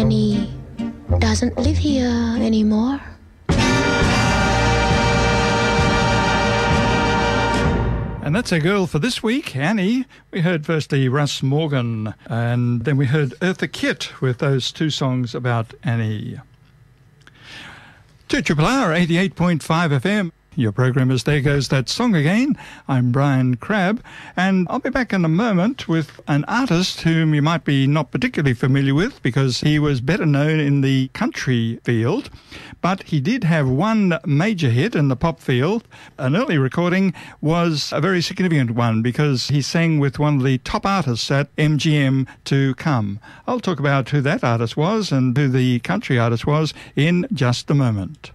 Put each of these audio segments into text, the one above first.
Annie doesn't live here anymore. And that's our girl for this week, Annie. We heard firstly Russ Morgan, and then we heard Eartha Kitt with those two songs about Annie. 2RRR 88.5 FM. Your program is There Goes That Song Again. I'm Brian Crabb, and I'll be back in a moment with an artist whom you might be not particularly familiar with because he was better known in the country field, but he did have one major hit in the pop field. An early recording was a very significant one because he sang with one of the top artists at MGM to come. I'll talk about who that artist was and who the country artist was in just a moment.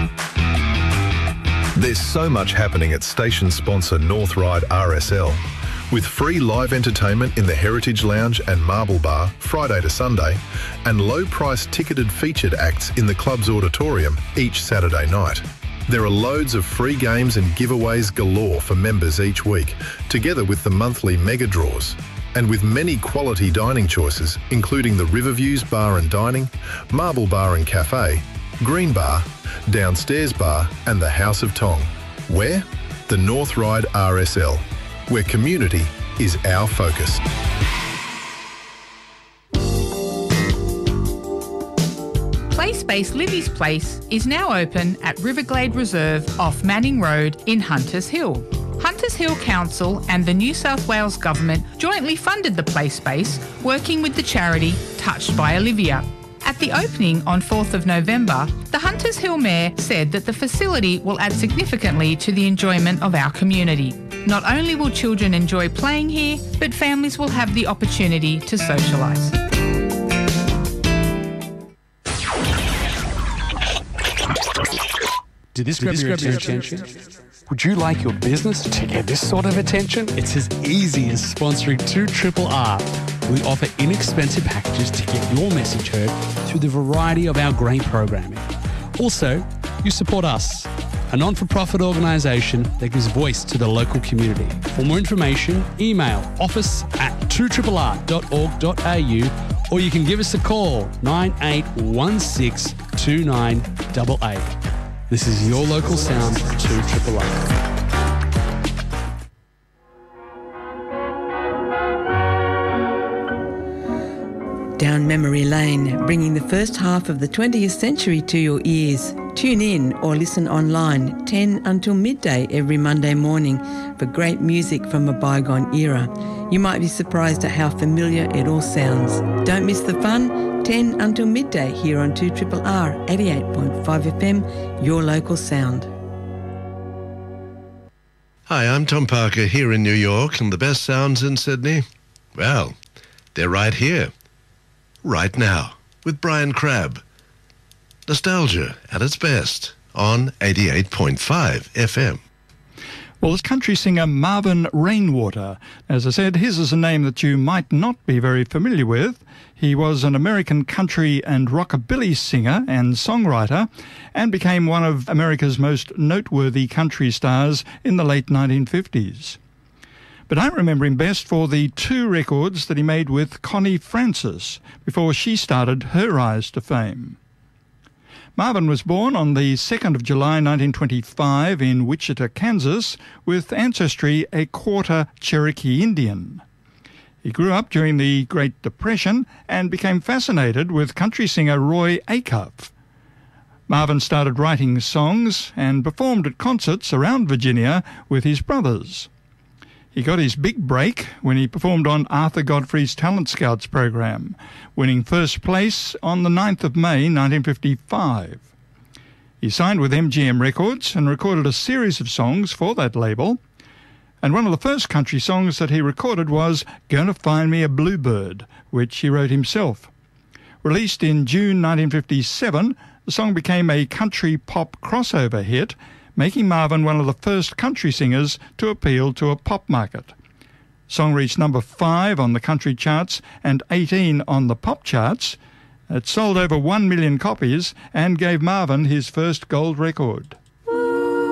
There's so much happening at station sponsor North Ryde RSL. With free live entertainment in the Heritage Lounge and Marble Bar Friday to Sunday, and low-price ticketed featured acts in the club's auditorium each Saturday night. There are loads of free games and giveaways galore for members each week, together with the monthly mega draws. And with many quality dining choices, including the Riverviews Bar and Dining, Marble Bar and Cafe, Green Bar, Downstairs Bar and the House of Tong. Where? The North Ryde RSL, where community is our focus. Play Space Livy's Place is now open at Riverglade Reserve off Manning Road in Hunters Hill. Hunters Hill Council and the New South Wales Government jointly funded the play space, working with the charity Touched by Olivia. At the opening on 4th of November, the Hunters Hill Mayor said that the facility will add significantly to the enjoyment of our community. Not only will children enjoy playing here, but families will have the opportunity to socialise. Did this grab your attention? Would you like your business to get this sort of attention? It's as easy as sponsoring 2RRR. We offer inexpensive packages to get your message heard through the variety of our great programming. Also, you support us, a non-for-profit organisation that gives voice to the local community. For more information, email office@2RRR.org.au or you can give us a call, 9816 2988. This is your local sound, 2RRR. Down memory lane, bringing the first half of the 20th century to your ears. Tune in or listen online 10 until midday every Monday morning for great music from a bygone era. You might be surprised at how familiar it all sounds. Don't miss the fun, 10 until midday here on 2RRR 88.5 FM, your local sound. Hi, I'm Tom Parker here in New York, and the best sounds in Sydney, well, they're right here. Right now, with Brian Crabb. Nostalgia at its best on 88.5 FM. Well, it's country singer Marvin Rainwater. As I said, his is a name that you might not be very familiar with. He was an American country and rockabilly singer and songwriter and became one of America's most noteworthy country stars in the late 1950s. But I remember him best for the two records that he made with Connie Francis before she started her rise to fame. Marvin was born on the 2nd of July 1925 in Wichita, Kansas, with ancestry a quarter Cherokee Indian. He grew up during the Great Depression and became fascinated with country singer Roy Acuff. Marvin started writing songs and performed at concerts around Virginia with his brothers. He got his big break when he performed on Arthur Godfrey's Talent Scouts program, winning first place on the 9th of May 1955. He signed with MGM Records and recorded a series of songs for that label, and one of the first country songs that he recorded was Gonna Find Me a Bluebird, which he wrote himself. Released in June 1957, the song became a country pop crossover hit, making Marvin one of the first country singers to appeal to a pop market. The song reached number 5 on the country charts and 18 on the pop charts. It sold over 1 million copies and gave Marvin his first gold record.